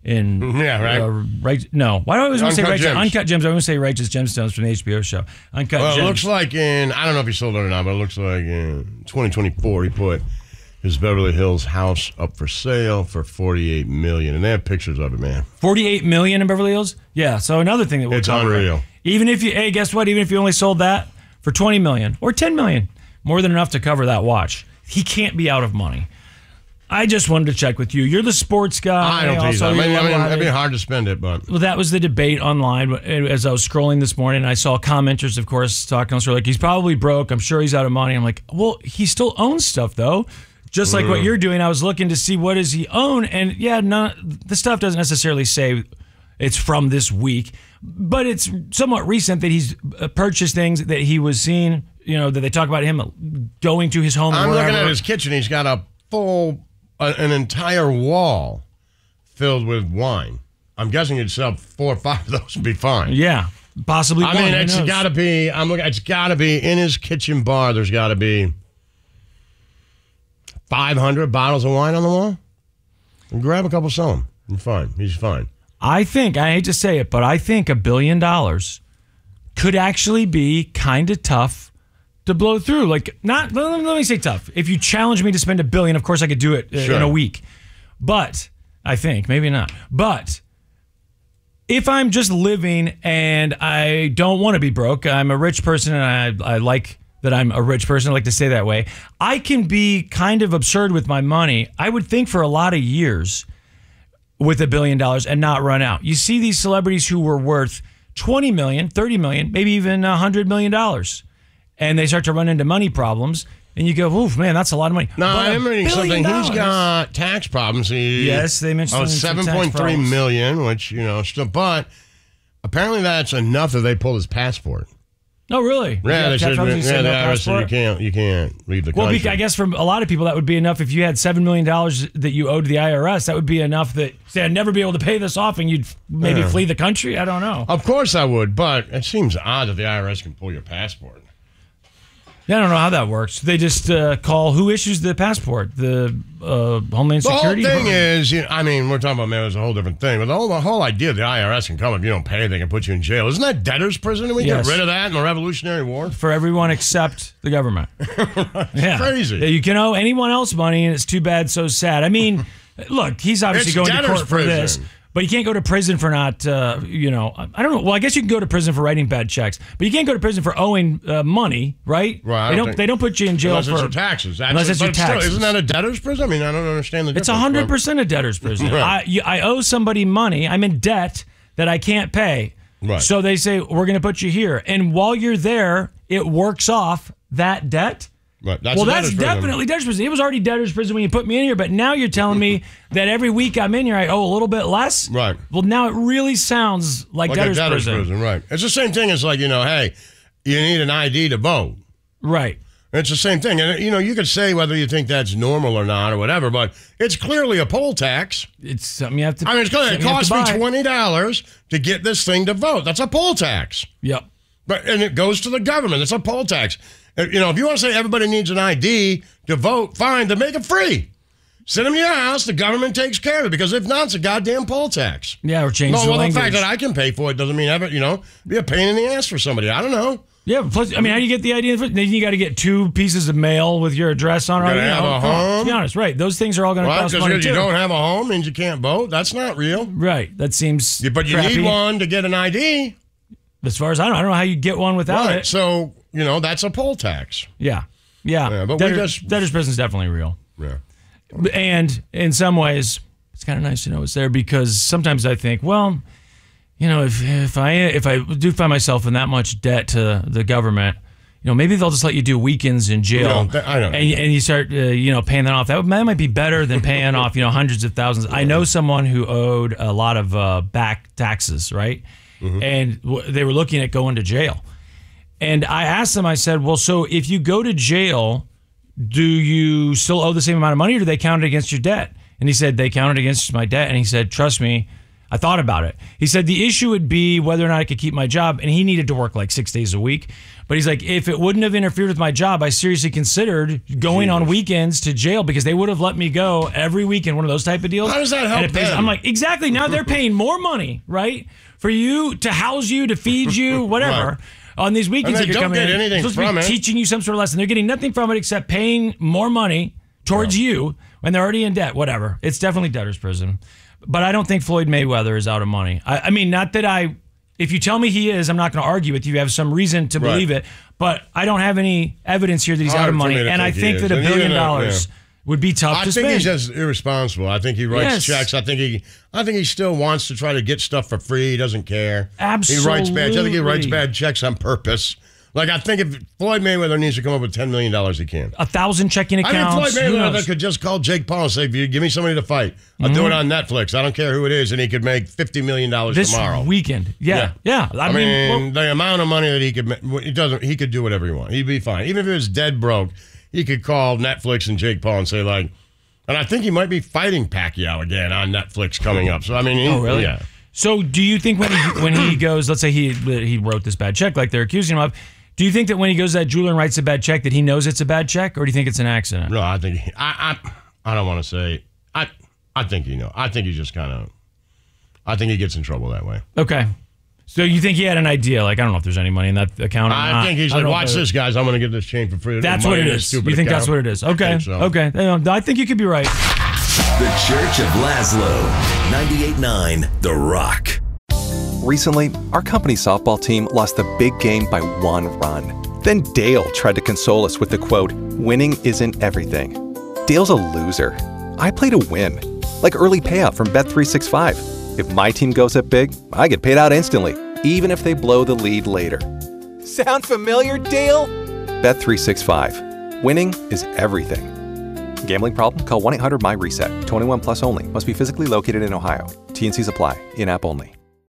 Yeah, right. No, why do I always want to say Uncut Gems. Uncut Gems? I want to say Righteous Gemstones from the HBO show. Uncut Gems. It looks like I don't know if he sold it or not, but it looks like in 2024 he put his Beverly Hills house up for sale for $48 million, and they have pictures of it, man. $48 million in Beverly Hills. Yeah. So another thing that we'll cover. Unreal. Even if you, guess what? Even if you only sold that for $20 million or $10 million, more than enough to cover that watch. He can't be out of money. I just wanted to check with you. You're the sports guy. I don't think so. It'd be hard to spend it, but... Well, that was the debate online as I was scrolling this morning. I saw commenters, of course, talking to us. Like, he's probably broke. I'm sure he's out of money. I'm like, well, he still owns stuff, though. Just like what you're doing, I was looking to see what does he own. And, yeah, the stuff doesn't necessarily say it's from this week. But it's somewhat recent that he's purchased things that he was seeing, that they talk about him going to his home. I'm looking at his kitchen. He's got a full... an entire wall filled with wine. I'm guessing you'd sell 4 or 5 of those and be fine. Yeah, possibly. I mean, it's got to be. It's got to be in his kitchen bar. There's got to be 500 bottles of wine on the wall. And grab a couple, sell them. You're fine. He's fine. I hate to say it, but I think $1 billion could actually be kind of tough to blow through. Like, let me say tough. If you challenge me to spend $1 billion, of course I could do it in a week. But I think maybe not. But if I'm just living and I don't want to be broke, I'm a rich person, and I like that I'm a rich person. I like to say that way. I can be kind of absurd with my money. I would think for a lot of years with $1 billion and not run out. You see these celebrities who were worth $20 million, $30 million, maybe even $100 million. And they start to run into money problems, and you go, oof, man, that's a lot of money. No, I'm reading something. He's got tax problems. Yes, they mentioned $7.3 million, which, still, but apparently that's enough that they pulled his passport. Oh, really? Yeah, the IRS said you can't leave the country. Well, I guess for a lot of people that would be enough. If you had $7 million that you owed to the IRS, that would be enough that, say, I'd never be able to pay this off, and you'd maybe flee the country. I don't know. Of course I would, but it seems odd that the IRS can pull your passport. I don't know how that works. They just call who issues the passport, the Homeland Security. The whole thing is, we're talking about, man, it's a whole different thing. But the whole idea the IRS can come if you don't pay, they can put you in jail. Isn't that debtor's prison? And we get rid of that in the Revolutionary War? For everyone except the government. It's crazy. You can owe anyone else money, and it's too bad, so sad. I mean, look, he's obviously going to court for this. But you can't go to prison for not, I don't know. Well, I guess you can go to prison for writing bad checks, but you can't go to prison for owing money, right? Right. They don't put you in jail unless it's your taxes. Unless it's your taxes. Isn't that a debtor's prison? I mean, I don't understand the difference. It's 100% a debtor's prison. Right. I owe somebody money. I'm in debt that I can't pay. Right. So they say, we're going to put you here. And while you're there, it works off that debt. Right. That's definitely debtor's prison. It was already debtor's prison when you put me in here, but now you're telling me that every week I'm in here, I owe a little bit less? Right. Well, now it really sounds like debtor's prison. Right. It's the same thing as like, hey, you need an ID to vote. Right. It's the same thing. And, you could say whether you think that's normal or not or whatever, but it's clearly a poll tax. It's something you have to... it's clear. It cost me $20 to get this thing to vote. That's a poll tax. Yep. And it goes to the government. It's a poll tax. If you want to say everybody needs an ID to vote, fine, then make it free. Send them to your house. The government takes care of it. Because if not, it's a goddamn poll tax. Yeah, or change the language. The fact that I can pay for it doesn't mean be a pain in the ass for somebody. I don't know. Yeah, plus, how do you get the ID? Then you got to get 2 pieces of mail with your address on it. You got to have a home. To be honest, right. Those things are all going to cost money, because too. you don't have a home means you can't vote. That's not real. Right. That seems But you crappy. need one to get an ID. As far as I don't know how you get one without it. So, that's a poll tax. Yeah. But debtor's prison is definitely real. Yeah. And in some ways, it's kind of nice to know it's there because sometimes I think, well, if I do find myself in that much debt to the government, maybe they'll just let you do weekends in jail. And you start, paying that off. That might be better than paying off, hundreds of thousands. I know someone who owed a lot of back taxes, right? Mm-hmm. And they were looking at going to jail. And I asked them, I said, well, so if you go to jail, do you still owe the same amount of money or do they count it against your debt? And he said, they count it against my debt. And he said, trust me, I thought about it. He said the issue would be whether or not I could keep my job, and he needed to work like 6 days a week. But he's like, if it wouldn't have interfered with my job, I seriously considered going on weekends to jail because they would have let me go every weekend, one of those type of deals. How does that help them? I'm like, exactly. Now they're paying more money, right? For you, to house you, to feed you, whatever. Right. On these weekends that you're coming in, they're supposed to be teaching you some sort of lesson. They're getting nothing from it except paying more money towards you when they're already in debt, whatever. It's definitely debtor's prison. But I don't think Floyd Mayweather is out of money. I mean, not that if you tell me he is, I'm not going to argue with you. You have some reason to believe it. But I don't have any evidence here that he's out of money. And I think that $1 billion would be tough to spend. I think he's just irresponsible. I think he writes checks. I think he still wants to try to get stuff for free. He doesn't care. Absolutely. He writes bad. I think he writes bad checks on purpose. Like, I think if Floyd Mayweather needs to come up with $10 million, he can. 1,000 checking accounts. I think Floyd Mayweather could just call Jake Paul and say, give me somebody to fight. I'll do it on Netflix. I don't care who it is. And he could make $50 million tomorrow. This weekend. Yeah. I mean the amount of money that he could make, he could do whatever he wants. He'd be fine. Even if he was dead broke, he could call Netflix and Jake Paul and say, like, and I think he might be fighting Pacquiao again on Netflix coming up. So, I mean, oh, really? Yeah. So, do you think when he goes, let's say he wrote this bad check like they're accusing him of, do you think that when he goes to that jeweler and writes a bad check that he knows it's a bad check, or do you think it's an accident? No, I think I don't want to say. I think he knows. I think he just kind of. I think he gets in trouble that way. Okay. So you think he had an idea? Like, I don't know if there's any money in that account or not. I think he's like, watch this, guys. I'm going to get this chain for free. That's what it is. You think that's what it is? Okay. Okay. I think you could be right. The Church of Laszlo. 98.9 The Rock. Recently, our company's softball team lost the big game by 1 run. Then Dale tried to console us with the quote, "Winning isn't everything." Dale's a loser. I play to win. Like early payout from Bet365. If my team goes up big, I get paid out instantly, even if they blow the lead later. Sound familiar, Dale? Bet365. Winning is everything. Gambling problem? Call 1-800-MY-RESET. 21 plus only. Must be physically located in Ohio. T&Cs apply. In-app only.